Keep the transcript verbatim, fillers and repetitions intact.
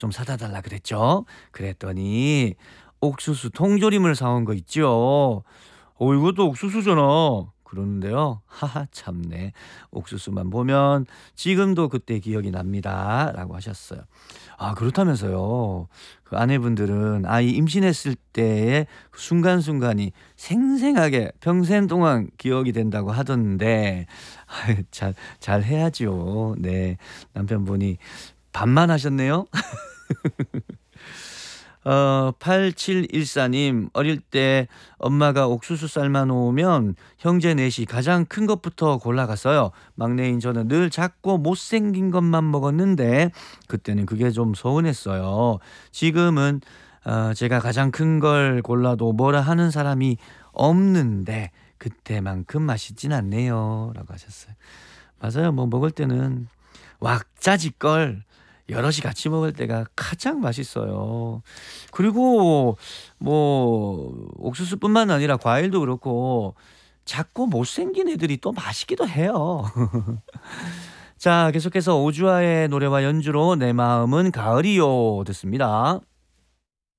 좀 사다 달라 그랬죠. 그랬더니 옥수수 통조림을 사온 거 있죠. "어 이것도 옥수수잖아." 그러는데요. 하하 참네. "옥수수만 보면 지금도 그때 기억이 납니다."라고 하셨어요. 아 그렇다면서요. 그 아내분들은 아이 임신했을 때의 그 순간순간이 생생하게 평생 동안 기억이 된다고 하던데 아유 잘 잘해야지요. 네. 남편분이 반만 하셨네요. 어 팔칠일사 님 어릴 때 엄마가 옥수수 삶아 놓으면 형제 넷이 가장 큰 것부터 골라갔어요. 막내인 저는 늘 작고 못생긴 것만 먹었는데 그때는 그게 좀 서운했어요. 지금은 어 제가 가장 큰 걸 골라도 뭐라 하는 사람이 없는데 그때만큼 맛있진 않네요."라고 하셨어요. 맞아요. 뭐 먹을 때는 왁자지껄 여럿이 같이 먹을 때가 가장 맛있어요. 그리고 뭐 옥수수뿐만 아니라 과일도 그렇고 작고 못생긴 애들이 또 맛있기도 해요. 자 계속해서 오주아의 노래와 연주로 내 마음은 가을이요 듣습니다.